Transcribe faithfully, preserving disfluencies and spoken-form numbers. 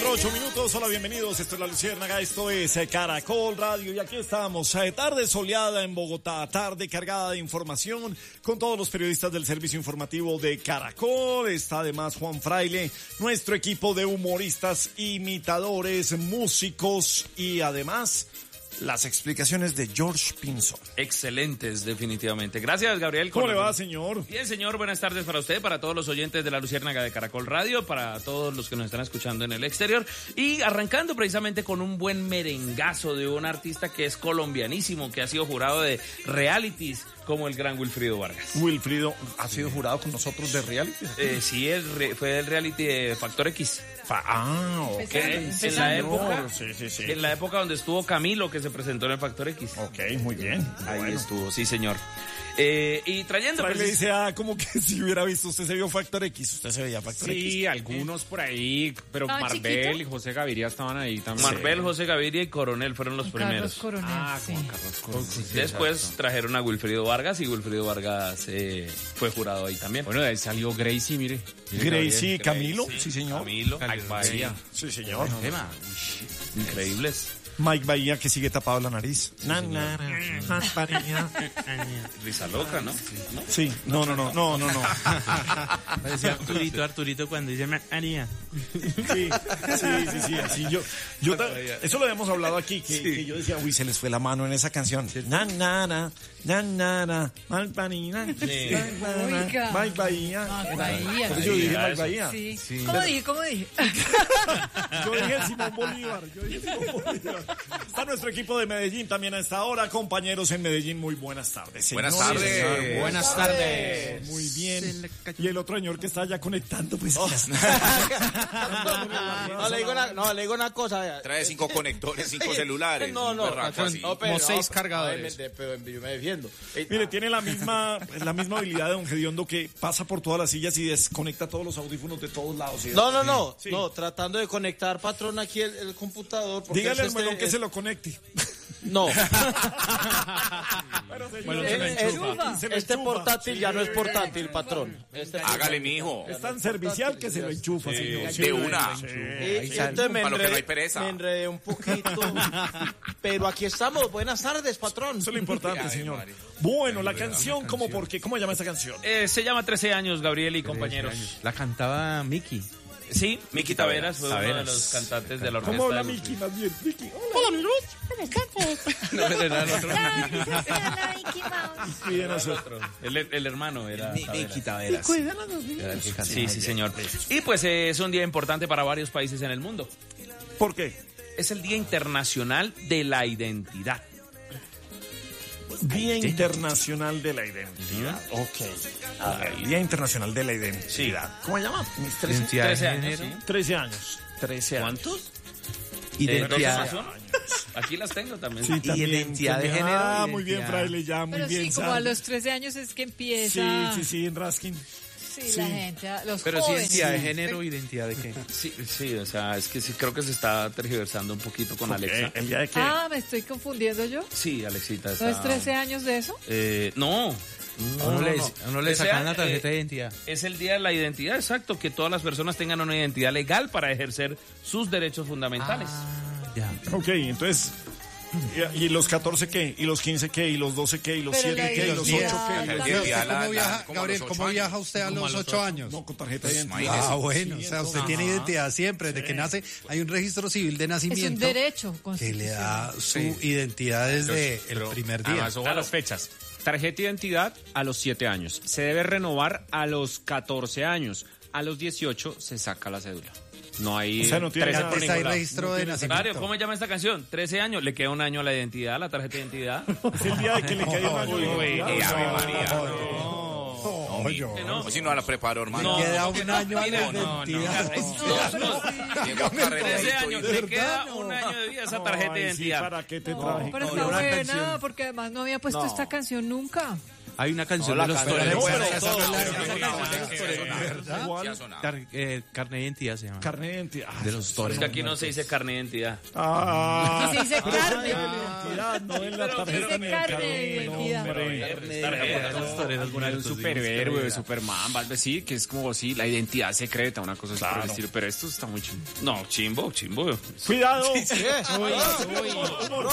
ocho minutos, hola, bienvenidos, esto es La Luciérnaga, esto es Caracol Radio y aquí estamos, tarde soleada en Bogotá, tarde cargada de información con todos los periodistas del servicio informativo de Caracol, está además Juan Fraile, nuestro equipo de humoristas, imitadores, músicos y además las explicaciones de George Pinzón. Excelentes, definitivamente. Gracias, Gabriel. ¿Cómo le va, señor? Bien, señor. Buenas tardes para usted, para todos los oyentes de La Luciérnaga de Caracol Radio, para todos los que nos están escuchando en el exterior. Y arrancando precisamente con un buen merengazo de un artista que es colombianísimo, que ha sido jurado de realities, como el gran Wilfrido Vargas. Wilfrido ha sido jurado con nosotros de reality. Eh, sí, el re, fue del reality de Factor X. Fa ah, ok. En, en la época, sí, sí, sí. en la época donde estuvo Camilo, que se presentó en el Factor X. Ok, muy bien. Ahí bueno. estuvo, sí, señor. Eh, y trayendo... Le dice, ah, como que si hubiera visto, usted se vio Factor X, usted se veía Factor sí, X. Sí, algunos por ahí, pero ¿Ah, Marvel chiquito? y José Gaviria estaban ahí también. Marvel, José Gaviria y Coronel fueron los Carlos primeros. Coronel, Ah, sí. como Carlos Coronel. Sí, Después exacto. trajeron a Wilfrido Vargas y Wilfrido Vargas eh, fue jurado ahí también. Bueno, de ahí salió Gracie, mire. Gracie, Gracie, Camilo, sí, señor. Camilo, Mike Bahía. Sí, señor. Tema. Increíbles. Mike Bahía, que sigue tapado la nariz. Na, na, na, na, Risa loca, ¿no? Sí, no, no, no, no, no, no. Parecía Arturito, Arturito cuando dice María. Sí, sí, sí, sí, así yo, yo ta- eso lo habíamos hablado aquí, que, que yo decía, uy, se les fue la mano en esa canción. Na, na, na, na, na, na, Malpanina, Sí. Oiga. Mike Bahía. Mike Bahía. Por eso yo dije Bahía, Mike eso. Bahía. Sí. ¿Cómo dije? ¿Cómo dije? Yo dije Simón Bolívar, yo dije Simón Bolívar. Está nuestro equipo de Medellín también a esta hora, compañeros en Medellín, muy buenas tardes. Buenas señores. tardes. Señor, Buenas tardes. Muy bien. Y el otro señor que está ya conectando, pues. No le digo una, no, le digo una cosa. vea. Trae cinco conectores, cinco celulares. No, no, un berraco así. no, pero, Como seis no, cargadores. pero, pero yo me defiendo. Eh, Mire, tiene la misma, la misma habilidad de don Gediondo, que pasa por todas las sillas y desconecta todos los audífonos de todos lados. ¿sí? No, no, no, Sí. no, tratando de conectar, patrón, aquí el, el computador. porque Dígale es al melón este- que se lo conecte. No, Bueno, Eh, se me eh, enchufa. Se me este enchufa. portátil ya no es portátil, patrón. Este Hágale, mijo. Es tan servicial que se lo enchufa, señor. De una. Y, y entonces me Para lo que no hay enredé, pereza. me enredé un poquito. Pero aquí estamos. Buenas tardes, patrón. Eso es lo importante, Ay, señor. María. Bueno, la canción, ¿cómo por qué? ¿Cómo se llama esta canción? Eh, se llama trece años, Gabriel y compañeros. La cantaba Miki. Sí, Miki Taveras fue uno de Taveras. los cantantes de la orquesta. ¿Cómo habla de Miki? Más bien, Miki. Hola, amigos. ¿Cómo están? No, era el otro. Hola, Mickey Mouse. Cuiden a su- El, el hermano era Taveras. Taveras. Cuidan a los niños. Sí, sí, señor. Y pues eh, es un día importante para varios países en el mundo. ¿Por qué? Es el Día Internacional de la Identidad. Día Internacional de la Identidad. Ok. Ah, el Día Internacional de la Identidad. ¿Cómo se llama? Mis trece, Identidad trece de años, género. ¿sí? trece años. trece años. ¿Cuántos? Identidad. Eh, ¿doce más uno? Aquí las tengo también. Sí, también, identidad de también. género, Ah, muy bien, identidad. Fraile, ya, muy Pero bien. sí, como a Sal. los trece años es que Sí, empieza. sí, sí, en Raskin. Sí, sí. la gente, a- los Pero sí, jóvenes. identidad de género, identidad de qué. Sí, sí, o sea, es que sí creo que se está tergiversando un poquito con Alexa. Ok, ¿el día de qué? Ah, me estoy confundiendo yo. Sí, Alexita ¿No está... es trece años de eso? Eh, no. A uno le, a uno le O sea, sacan la tarjeta eh, de identidad. Es el día de la identidad, exacto, que todas las personas tengan una identidad legal para ejercer sus derechos fundamentales. Ya. Ok, entonces... ¿Y, y los catorce qué? ¿Y los quince qué? ¿Y los doce qué? ¿Y los Pero siete la qué? ¿Y los ocho identidad qué? Pero también. que ya la- ¿Cómo la- viaja, como a Gabriel, los cómo ocho viaja años. usted a los ocho años? No, con tarjeta de identidad. imagínese. Ah, bueno, o sea, usted tiene identidad siempre, desde que nace hay un registro civil de Es un nacimiento derecho que le da constitucional. su identidad desde el Pero, primer día. Además, ojo a las fechas. Tarjeta de identidad a los siete años. Se debe renovar a los catorce años. A los dieciocho se saca la cédula. No hay... O sea, no tiene trece nada. por Está ningún el lado. registro de Mario, nacimiento. ¿cómo se llama esta canción? trece años, le queda un año a la identidad, a la tarjeta de identidad. Es el día de que le cae un año de identidad. Eh, Ave María. No, yo. ¿No? O si no la preparó, hermano. Queda un año a la Mira, no, no, identidad. Llegó trece carrerito años, y- le queda un año de vida a esa tarjeta de Ay, sí, identidad. ¿para qué te No, traje? pero No, está una buena, canción. porque además no había puesto No. esta canción nunca. Hay una canción No, de la los canción toreros. de Esa no es la- ¿Verdad? Ya sonaba. Car- eh, carne de identidad se llama. Carne de identidad. De los Es toreros. que aquí no se dice carne de identidad. Ah, Y se dice carne. identidad, no en la Pero tarjeta dice ni el carne de carne, identidad. hombre. Tarjeta. Los toreros Alguna de un muertos, superhéroe, sí, Superman, algo así, que es como sí, la identidad secreta, una cosa así por el Claro. estilo. Pero esto está muy chido. No, chimbo, chimbo. Cuidado. ¿Qué?